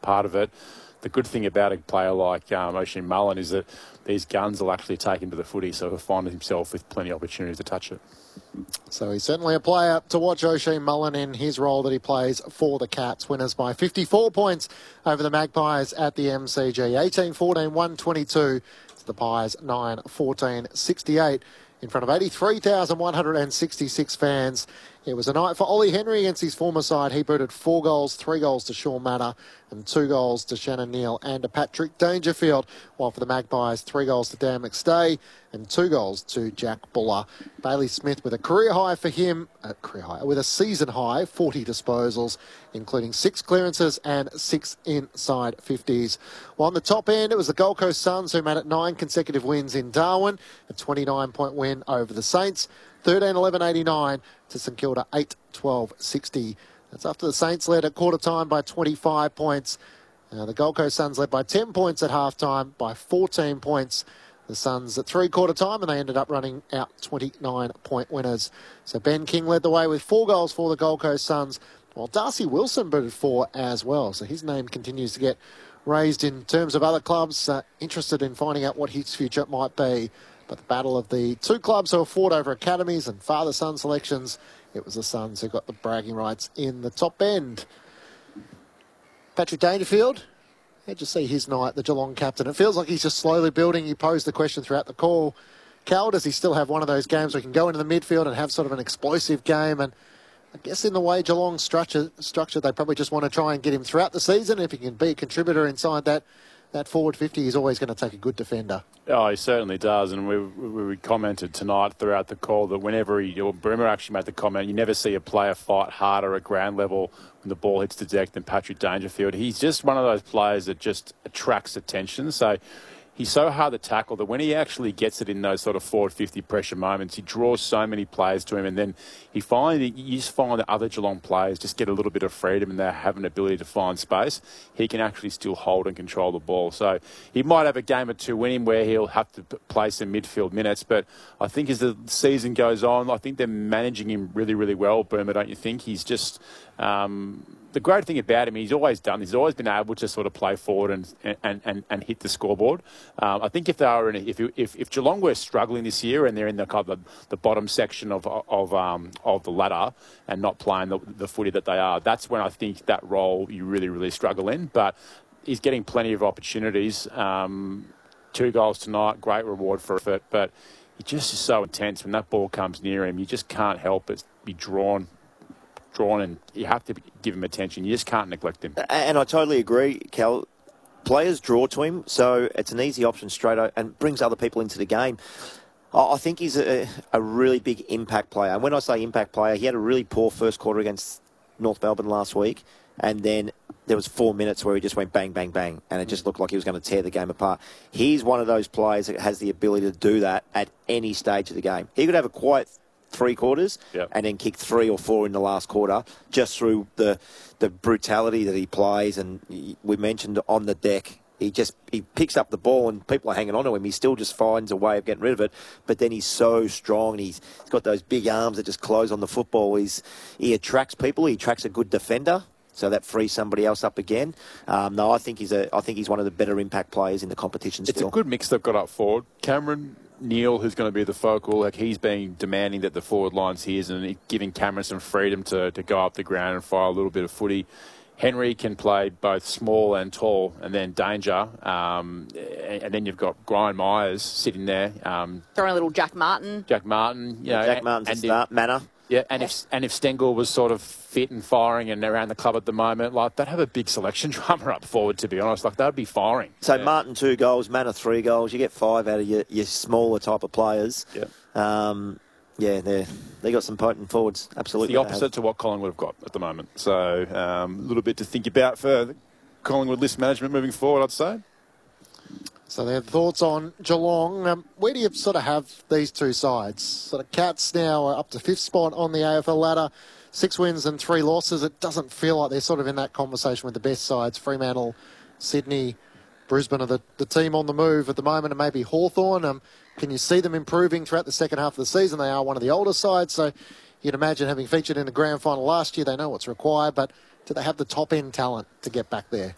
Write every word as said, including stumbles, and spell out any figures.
part of it. The good thing about a player like um, Oisin Mullen is that these guns will actually take him to the footy, so he'll find himself with plenty of opportunities to touch it. So he's certainly a player to watch, Oisin Mullen, in his role that he plays for the Cats. Winners by fifty-four points over the Magpies at the M C G. eighteen fourteen, one twenty-two to the Pies, nine fourteen, sixty-eight. In front of eighty-three thousand one hundred sixty-six fans. It was a night for Ollie Henry against his former side. He booted four goals, three goals to Sean Manor and two goals to Shannon Neal and to Patrick Dangerfield. While for the Magpies, three goals to Dan McStay and two goals to Jack Buller. Bailey Smith with a career high for him, uh, career high, with a season high, forty disposals, including six clearances and six inside fifties. Well, on the top end, it was the Gold Coast Suns who made it nine consecutive wins in Darwin, a twenty-nine point win over the Saints. thirteen eleven eighty-nine to St Kilda, eight twelve sixty. That's after the Saints led at quarter time by twenty-five points. Uh, the Gold Coast Suns led by ten points at half time, by fourteen points. The Suns at three-quarter time, and they ended up running out twenty-nine point winners. So Ben King led the way with four goals for the Gold Coast Suns, while Darcy Wilson booted four as well. So his name continues to get raised in terms of other clubs uh, interested in finding out what his future might be. But the battle of the two clubs who fought over academies and father-son selections, it was the Suns who got the bragging rights in the top end. Patrick Dangerfield, how'd you see his night, the Geelong captain? It feels like he's just slowly building. He posed the question throughout the call. Cal, does he still have one of those games where he can go into the midfield and have sort of an explosive game? And I guess in the way Geelong's structure, structure, they probably just want to try and get him throughout the season. If he can be a contributor inside that, that forward fifty, he's always going to take a good defender. Oh, he certainly does. And we, we, we commented tonight throughout the call that whenever he, or Brimmer actually made the comment, you never see a player fight harder at ground level when the ball hits the deck than Patrick Dangerfield. He's just one of those players that just attracts attention. So he's so hard to tackle that when he actually gets it in those sort of forward fifty pressure moments, he draws so many players to him, and then he find you just find that other Geelong players just get a little bit of freedom and they have an ability to find space. He can actually still hold and control the ball. So he might have a game or two in him where he'll have to play some midfield minutes, but I think as the season goes on, I think they're managing him really, really well, Burma, don't you think? He's just... Um, the great thing about him, he's always done, he's always been able to sort of play forward and and, and, and hit the scoreboard. Um, I think if they are in a, if, if if Geelong were struggling this year and they're in the kind of the, the bottom section of of um of the ladder and not playing the, the footy that they are, that's when I think that role you really really struggle in. But he's getting plenty of opportunities. Um, two goals tonight, great reward for it, but he just is so intense when that ball comes near him. You just can't help but be drawn. drawn and you have to give him attention. You just can't neglect him. And I totally agree, Cal. Players draw to him, so it's an easy option straight out and brings other people into the game. I think he's a, a really big impact player. And when I say impact player, he had a really poor first quarter against North Melbourne last week, and then there was four minutes where he just went bang, bang, bang, and it just looked like he was going to tear the game apart. He's one of those players that has the ability to do that at any stage of the game. He could have a quiet three quarters yep. and then kick three or four in the last quarter just through the the brutality that he plays. And we mentioned on the deck, he just he picks up the ball and people are hanging on to him. He still just finds a way of getting rid of it. But then he's so strong and he's, he's got those big arms that just close on the football. He's He attracts people. He attracts a good defender. So that frees somebody else up again. Um, no, I think he's a I think he's one of the better impact players in the competition still. It's a good mix they've got up forward. Cameron Neal, who's going to be the focal, like he's been demanding that the forward line's his and giving Cameron some freedom to, to go up the ground and fire a little bit of footy. Henry can play both small and tall, and then Danger. Um, and, and then you've got Brian Myers sitting there. Um, Throwing a little Jack Martin. Jack Martin. You know, Jack Martin's and, a start, Manor. Yeah, and if and if Stengel was sort of fit and firing and around the club at the moment, like they'd have a big selection drama up forward, to be honest. Like they'd be firing. So yeah. Martin two goals, Manor three goals. You get five out of your, your smaller type of players. Yeah. Um, yeah, they they got some potent forwards. Absolutely. It's the opposite to what Collingwood have got at the moment. So um, a little bit to think about for Collingwood list management moving forward, I'd say. So their thoughts on Geelong. Um, where do you sort of have these two sides? Sort of Cats now are up to fifth spot on the A F L ladder. Six wins and three losses. It doesn't feel like they're sort of in that conversation with the best sides. Fremantle, Sydney, Brisbane are the, the team on the move at the moment, and maybe Hawthorn. Um, can you see them improving throughout the second half of the season? They are one of the older sides, so you'd imagine having featured in the grand final last year, they know what's required, but do they have the top-end talent to get back there?